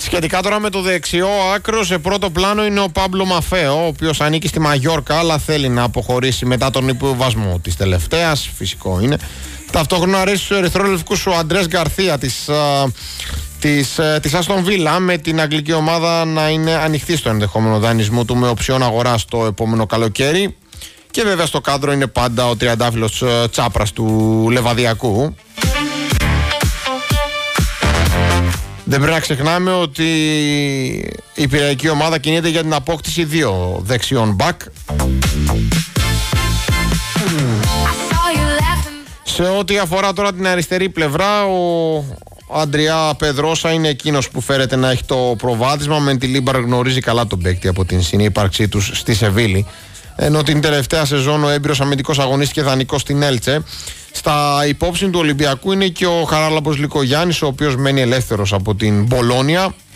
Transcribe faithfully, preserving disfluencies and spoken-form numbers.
Σχετικά τώρα με το δεξιό άκρο, σε πρώτο πλάνο είναι ο Πάμπλο Μαφέο, ο οποίος ανήκει στη Μαγιόρκα, αλλά θέλει να αποχωρήσει μετά τον υποβασμό της τελευταίας. Φυσικό είναι. Ταυτόχρονα αρέσει στους ερυθρόλευκους ο Αντρές Γκαρθία της, α, της, α, της Άστον Βίλα, με την αγγλική ομάδα να είναι ανοιχτή στο ενδεχόμενο δανεισμό του με οψιόν αγοράς το επόμενο καλοκαίρι. Και βέβαια στο κάδρο είναι πάντα ο τριαντάφυλλος Τσάπρας του Λεβαδιακού. Δεν πρέπει να ξεχνάμε ότι η πειραϊκή ομάδα κινείται για την απόκτηση δύο δεξιών μπακ. Σε ό,τι αφορά τώρα την αριστερή πλευρά, ο Αντριά Πεδρόσα είναι εκείνος που φέρεται να έχει το προβάδισμα. Με τη Λίμπαρ γνωρίζει καλά τον παίκτη από την συνύπαρξή τους στη Σεβίλη. Ενώ την τελευταία σεζόν ο έμπειρος αμυντικός αγωνίστηκε δανεικός στην Έλτσε. Στα υπόψη του Ολυμπιακού είναι και ο Χαράλαμπος Λικογιάννης, ο οποίος μένει ελεύθερος από την Μπολόνια.